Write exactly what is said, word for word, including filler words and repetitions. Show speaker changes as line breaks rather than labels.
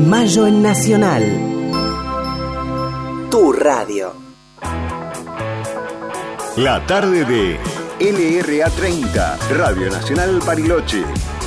Mayo en Nacional. Tu radio.
La tarde de L R A treinta, Radio Nacional Bariloche.